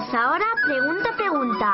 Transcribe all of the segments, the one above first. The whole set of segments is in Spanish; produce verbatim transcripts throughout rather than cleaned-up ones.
Pues ahora, pregunta, pregunta.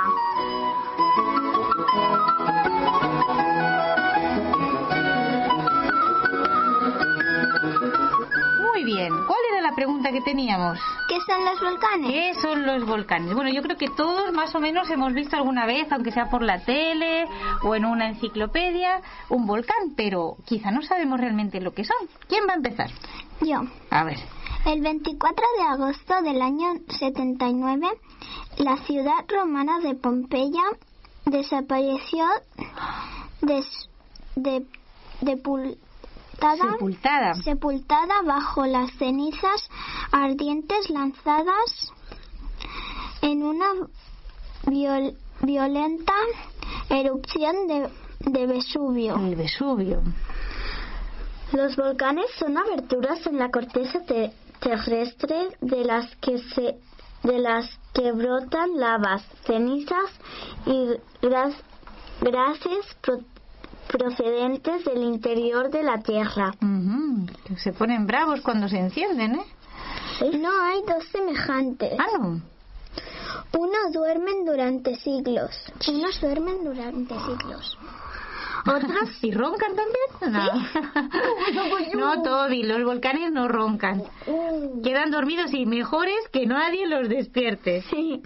Muy bien. ¿Cuál era la pregunta que teníamos? ¿Qué son los volcanes? ¿Qué son los volcanes? Bueno, yo creo que todos más o menos hemos visto alguna vez, aunque sea por la tele o en una enciclopedia, un volcán, pero quizá no sabemos realmente lo que son. ¿Quién va a empezar? Yo. A ver. El veinticuatro de agosto del año setenta y nueve, la ciudad romana de Pompeya desapareció des, de, de Sepultada. sepultada bajo las cenizas ardientes lanzadas en una viol, violenta erupción de, de Vesubio. El Vesubio. Los volcanes son aberturas en la corteza te, terrestre de las que se de las que brotan lavas, cenizas y gras, gases pro, procedentes del interior de la Tierra. Uh-huh. Se ponen bravos cuando se encienden, ¿eh? No hay dos semejantes. Ah, no. Unos duermen durante siglos. Unos duermen durante siglos. Otros... ¿Y roncan también? No, no, Toby, los volcanes no roncan. Quedan dormidos y mejores que nadie los despierte. Sí.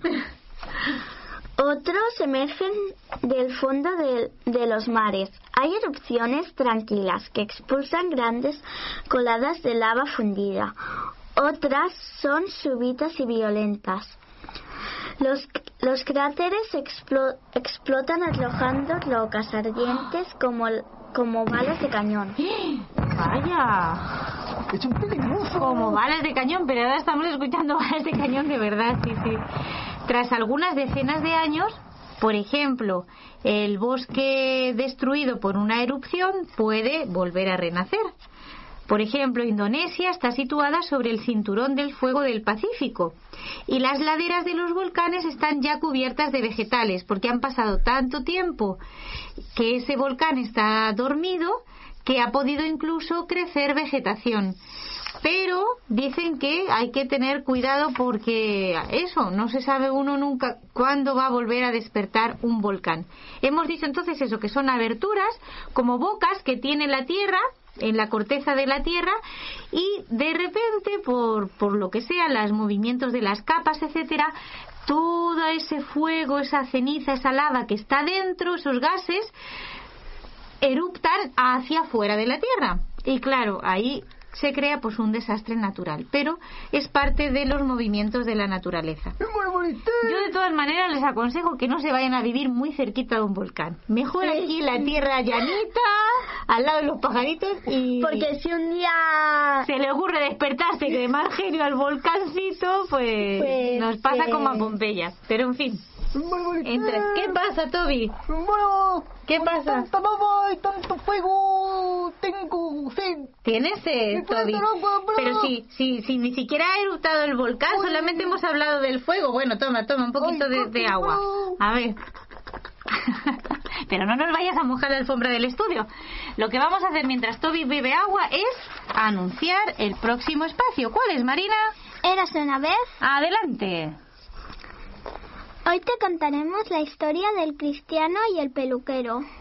Otros emergen del fondo de, de los mares. Hay erupciones tranquilas que expulsan grandes coladas de lava fundida. Otras son súbitas y violentas. Los, los cráteres explo, explotan arrojando rocas ardientes como, como balas de cañón. ¡Vaya! ¡Es un peligroso! Como balas de cañón, pero ahora estamos escuchando balas de cañón de verdad, sí, sí. Tras algunas decenas de años, por ejemplo, el bosque destruido por una erupción puede volver a renacer. Por ejemplo, Indonesia está situada sobre el cinturón del fuego del Pacífico y las laderas de los volcanes están ya cubiertas de vegetales porque han pasado tanto tiempo que ese volcán está dormido que ha podido incluso crecer vegetación. Pero dicen que hay que tener cuidado porque eso, no se sabe uno nunca cuándo va a volver a despertar un volcán. Hemos dicho entonces eso, que son aberturas como bocas que tiene la Tierra en la corteza de la Tierra y de repente por, por lo que sea, los movimientos de las capas, etcétera, todo ese fuego, esa ceniza, esa lava que está dentro, esos gases eruptan hacia afuera de la Tierra y claro, ahí se crea pues un desastre natural, pero es parte de los movimientos de la naturaleza. Yo de todas maneras les aconsejo que no se vayan a vivir muy cerquita de un volcán. Mejor aquí la tierra llanita, al lado de los pajaritos y... Porque si un día... se le ocurre despertarse y quemar genio al volcancito, pues, pues nos pasa eh... como a Pompeya. Pero en fin... Entra. ¿Qué pasa, Toby? Bueno, ¿qué pasa? Tanta lava y tanto fuego, tengo sed. ¿Tienes sed, Toby? Pero si, si, si ni siquiera ha eruptado el volcán, Uy. solamente hemos hablado del fuego. Bueno, toma, toma un poquito Ay, de, de agua. A ver. Pero no nos vayas a mojar la alfombra del estudio. Lo que vamos a hacer mientras Toby bebe agua es anunciar el próximo espacio. ¿Cuál es, Marina? Érase una vez. Adelante. Hoy te contaremos la historia del cristiano y el peluquero.